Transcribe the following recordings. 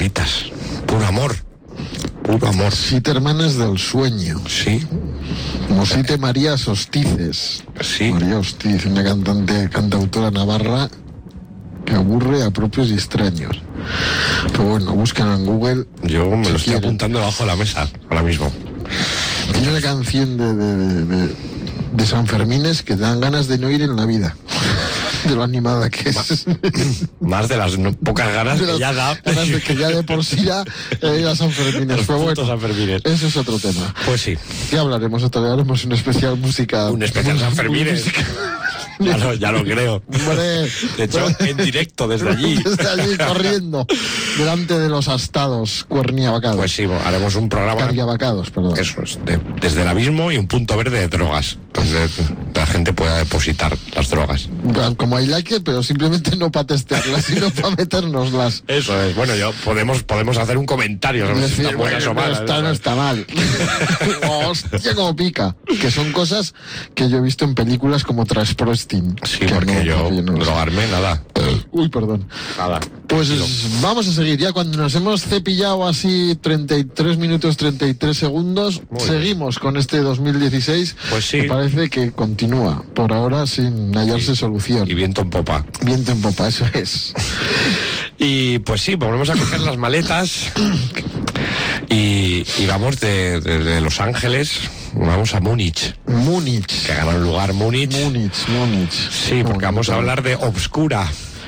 bolitas. Puro amor. Puro amor. 7 hermanas del sueño. Sí. Como 7 Marías Hostices. Sí. María Hostiz, una cantautora navarra que aburre a propios y extraños. Pero bueno, búsquenlo en Google. Yo me lo estoy quieren. apuntando debajo de la mesa ahora mismo. Tiene una canción de San Fermines que te dan ganas de no ir en la vida. De lo animada que es. Más de las pocas ganas De que las ya da. ganas de que ya de por sí ya ir a San Fermines. Los Pero bueno, putos Sanfermines. eso es otro tema. Pues sí. Ya hablaremos otro día, haremos un especial música. Un especial Sanfermines. Ya lo creo. Hombre, De hecho, en directo desde allí. Desde allí corriendo. Delante de los astados cuerniavacados. Pues sí, haremos un programa. Carriavacados, perdón. Eso es, desde el abismo y un punto verde de drogas, donde la gente pueda depositar las drogas. Como hay like, pero simplemente no para testearlas, sino para metérnoslas. Eso es, bueno, podemos hacer un comentario sobre si están buenas o malas. No está mal. Hostia, como pica. Que son cosas que yo he visto en películas como Transprostin. Sí, que porque no, yo no lo sé. drogarme, nada. Uy, perdón. Nada. Pues Tranquilo. vamos a seguir. Ya cuando nos hemos cepillado así 33 minutos 33 segundos, Muy bien. seguimos con este 2016. Pues sí. Que parece que continúa, por ahora sin hallarse solución. Y viento en popa. Viento en popa, eso es. Y pues sí, volvemos a coger las maletas y vamos de Los Ángeles, vamos a Múnich, Múnich. que gana un lugar Múnich. Sí, porque vamos a hablar de Obscura,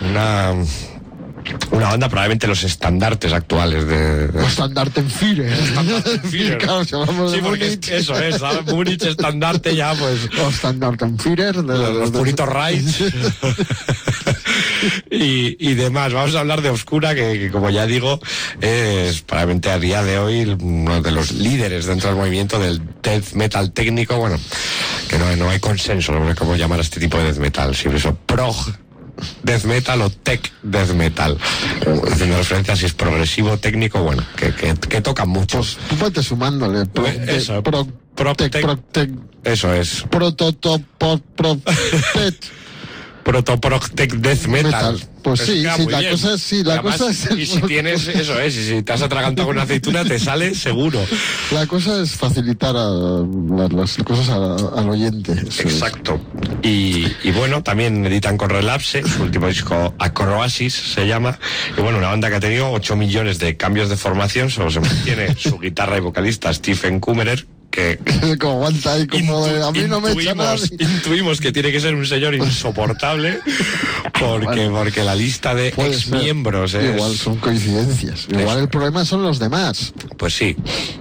una banda probablemente los estandartes actuales de... Standartenführer. Standartenführer. Claro, si hablamos de Sí, porque Múnich. eso es, ¿sabes? Múnich estandarte ya, pues... Standartenführer. Los puritos Reich y demás. Vamos a hablar de Obscura, que como ya digo, es probablemente a día de hoy uno de los líderes dentro del movimiento del death metal técnico. Bueno, que no hay consenso sobre cómo llamar a este tipo de death metal, si eso prog death metal o tech death metal, haciendo referencia a si es progresivo, técnico, bueno, que tocan mucho. Pues tú vete sumándole. Eso, eso es. Proto-prog-tech death metal. Pues sí, queda sí, muy la bien. cosa es, sí, la Además, cosa es... y si tienes, eso es, y si te has atragantado con una aceituna, te sale seguro. La cosa es facilitar las cosas al oyente. Eso Exacto. Y bueno, también editan con Relapse, su último disco Acroasis se llama, y bueno, una banda que ha tenido 8 millones de cambios de formación, solo se mantiene su guitarra y vocalista Stephen Kummerer, que es. Como aguanta ahí, como de, a mí no me echa nada. Intuimos que tiene que ser un señor insoportable, porque la lista de Puede ex ser. miembros es... Igual son coincidencias. Igual Eso. el problema son los demás. Pues sí.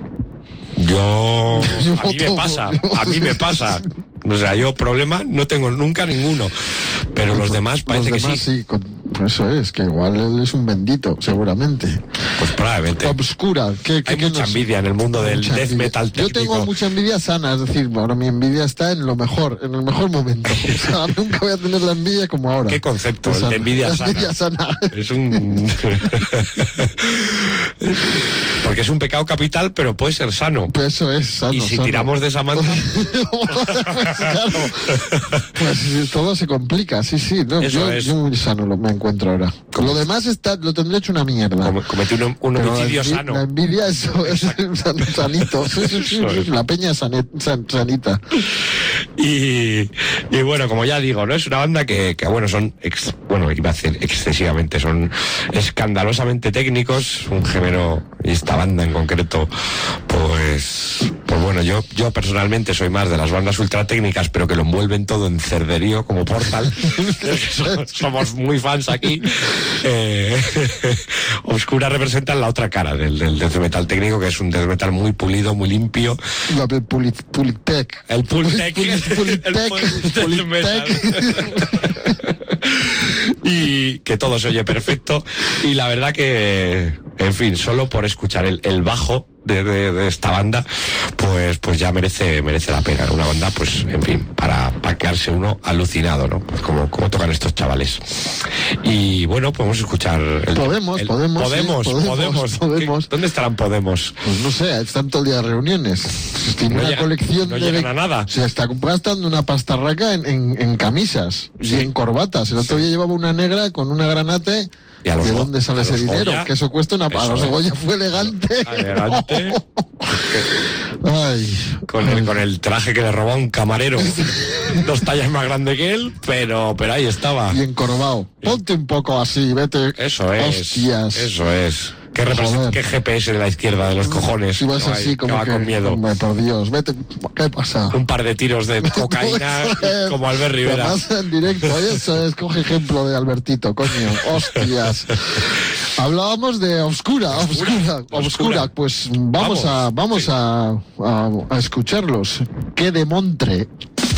A mí me pasa. O sea, yo problema no tengo nunca ninguno. Pero los demás parece los demás, que sí. Eso es, que igual él es un bendito, seguramente. Pues probablemente. Obscura. Hay mucha envidia en el mundo del Mucha death envidia. metal técnico. Yo tengo mucha envidia sana, es decir, ahora mi envidia está en lo mejor, en el mejor momento. O sea, nunca voy a tener la envidia como ahora. ¿Qué concepto? El de envidia La sana. envidia sana. Es un... Porque es un pecado capital, pero puede ser sano. Pues eso es sano. Y si sano. tiramos de esa manta... Pues claro. Pues sí, todo se complica, sí, sí. No, Eso es. yo muy sano me encuentro ahora. Lo demás lo tendré hecho una mierda. Cometí un Pero homicidio la sano. envidia eso es sanito. Sí, sí, sí, Eso es. la peña sanita. Y bueno, como ya digo, ¿no? Es una banda que bueno, son, iba a decir excesivamente, son escandalosamente técnicos, un género, y esta banda en concreto, pues bueno, yo personalmente soy más de las bandas ultra técnicas, pero que lo envuelven todo en cerderío, como Portal. Somos muy fans aquí. Obscura representa la otra cara del death metal técnico, que es un death metal muy pulido, muy limpio. El Pulitec. El Pulitec. El metal. Y que todo se oye perfecto. Y la verdad que, en fin, solo por escuchar el bajo de esta banda, pues ya merece la pena. Una banda, pues, en fin, para quedarse uno alucinado, ¿no? Pues como tocan estos chavales. Y bueno, podemos escuchar... Podemos. ¿Dónde estarán Podemos? Pues no sé, están todo el día de reuniones. Tiene una colección no de... llegan a nada. Se está gastando una pastarraca en camisas y en corbatas. El otro día llevaba una negra con una granate Y a los ¿De Go- dónde sale a ese los dinero? Goya, Que eso cuesta una... A eso los es. Goya fue elegante. Elegante. Ay. Con el traje que le robó a un camarero. 2 tallas más grande que él, pero ahí estaba. Y encorvado. Ponte un poco así, vete. Eso es. Hostias. Eso es. ¿Qué Joder. ¿Qué GPS de la izquierda de los cojones? Si vas Que va así ahí, como que va que... con miedo. Hombre, por Dios, vete. ¿Qué pasa? Un par de tiros de cocaína como Albert Rivera. Además, en directo, eso es, coge ejemplo de Albertito, coño. Hostias. Hablábamos de Obscura. Pues vamos a escucharlos. Qué de montre.